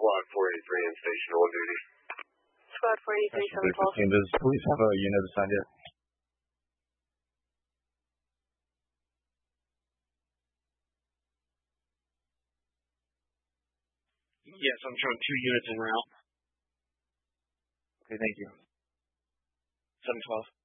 Squad 483 in station on duty. Squad 483, 712. Does police have a unit assigned yet? Yes, I'm showing 2 units en route. Okay, thank you. 712.